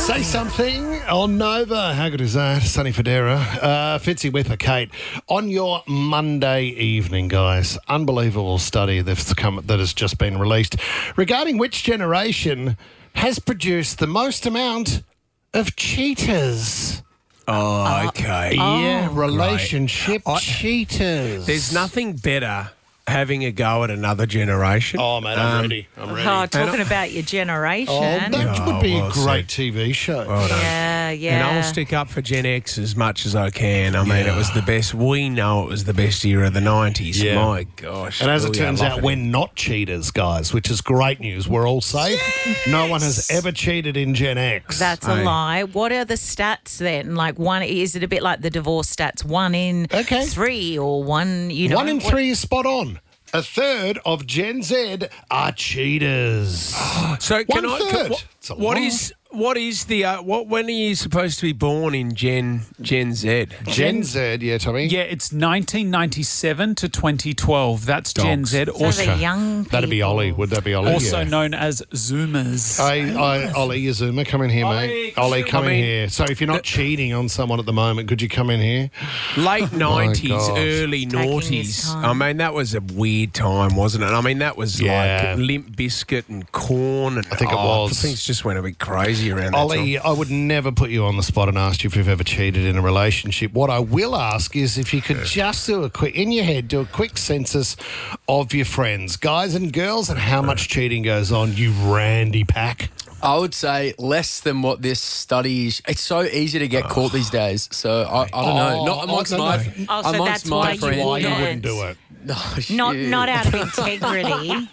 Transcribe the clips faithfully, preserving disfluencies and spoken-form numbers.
Say something on Nova. How good is that? Sunny Federa. Uh, Fitzy Whipper, Kate. On your Monday evening, guys, unbelievable study that's come, that has just been released regarding which generation has produced the most amount of cheaters. Oh, okay. yeah, Oh, relationship I- cheaters. There's nothing better having a go at another generation. Oh, mate, I'm Um, ready. I'm ready. Oh, talking about your generation. Oh, that Oh, would be well a great T V show. Well done. yeah, yeah. And I'll stick up for Gen X as much as I can. I mean, it was the best. We know it was the best year of the nineties. Yeah. My gosh. And as it Oh, yeah, turns love out, it. we're not cheaters, guys, which is great news. We're all safe. No one has ever cheated in Gen X. That's a Hey. lie. What are the stats then? Like one, is it a bit like the divorce stats? One in Okay. three or one, you know? One in what- three is spot on. A third of Gen Z are cheaters. So can One I? third. Can, what, It's a what lot. is what is the uh, what? When are you supposed to be born in Gen Gen Z? Gen Z, yeah, Tommy? Yeah, it's nineteen ninety-seven to twenty twelve. That's Gen Dogs. Z, So also, the young people. That'd be Ollie. Would that be Ollie? also yeah. known as Zoomers. Hey, I, Ollie, you Zoomer, come in here, mate. Ollie, Ollie, come I in mean, here. So if you're not cheating on someone at the moment, could you come in here? Late nineties, gosh. early Taking his noughties. time. I mean, that was a weird time, wasn't it? I mean, that was Yeah. like Limp Bizkit and Corn. And, I think it oh, was. Things just went a bit crazy around that Ollie, time. I would never put you on the spot and ask you if you've ever cheated in a relationship. What I will ask is if you could just do a quick, in your head, do a quick census of your friends, guys and girls, and how much cheating goes on, you randy pack. I would say less than what this study is. It's so easy to get caught these days. So I, I don't know. Oh, Not amongst I don't my, know. Oh, so amongst that's my why you friends. Why you wouldn't. wouldn't do it? No, Not, shit. not out of integrity. No,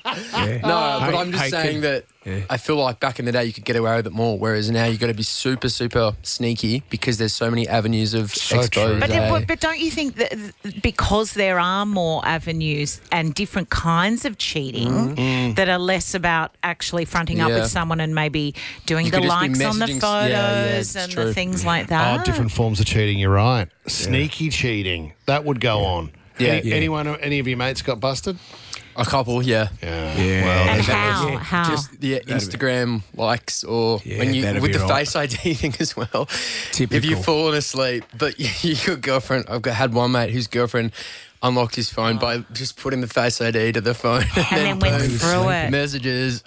but Hey, I'm just hey, saying can- that Yeah. I feel like back in the day you could get away with it more, whereas now you've got to be super, super sneaky because there's so many avenues of So expose. true. But, eh? then- but don't you think that because there are more avenues and different kinds of cheating that are less about actually fronting up Yeah. with someone and maybe doing You the could just be likes on the messaging- photos yeah, yeah, it's and true. the things like that? Oh, different forms of cheating, you're right. Sneaky cheating. That would go on. Yeah. Any, Yeah. Anyone, any of your mates got busted? A couple, yeah. Yeah. Yeah. Well, And that how? was- How? Just yeah, Instagram likes or Yeah, when you that'd with be the right. Face I D thing as well. If Typical. you've fallen asleep, but your girlfriend, I've got, had one mate whose girlfriend unlocked his phone by just putting the Face I D to the phone and then went boom, through it. messages.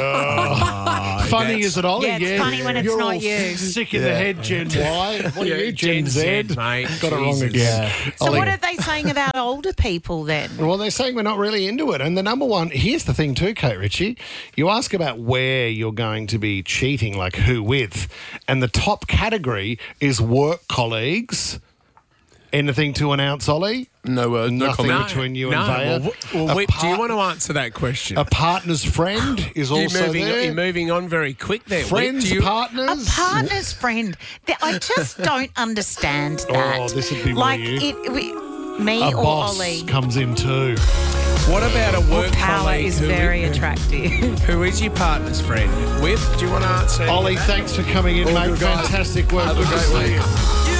funny that's- is it, Ollie? Yeah, it's funny when it's You're not all you. sick in the head, Gen Y. What are Yeah, you, Gen, Gen Z? Z, mate. Got it wrong Jesus. again. So Ollie. what are they saying about older people then? Well, they're saying we're not really into it. And the number one, here's the thing too, Kate Ritchie. You ask about where you're going to be cheating, like who with, and the top category is work colleagues. Anything to announce, Ollie? No word, no Nothing comment. between you no, and Vaya. well, well, A wait, do you part- want to answer that question? A partner's friend is you're, also moving, there. you're moving on very quick there. Whip. Friends, Do you- A partners. partner's friend. Th- I just don't understand that. Oh, this would be like one of you. it. We, me A or boss Ollie. comes in too. What about a work Power colleague is who- very attractive. Who is your partner's friend? Whip, do you want to answer? Ollie, thanks for coming in, All mate. good, guys. Fantastic work. Have a Good to great see week. you.